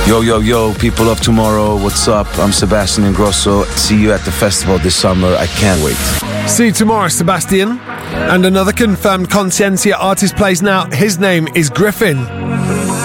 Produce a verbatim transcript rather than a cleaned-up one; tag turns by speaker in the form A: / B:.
A: Yo, yo, yo, people of tomorrow, what's up? I'm Sebastian Ingrosso. See you at the festival this summer. I can't wait.
B: See you tomorrow, Sebastian. And another confirmed Consciencia artist plays now. His name is Griffin.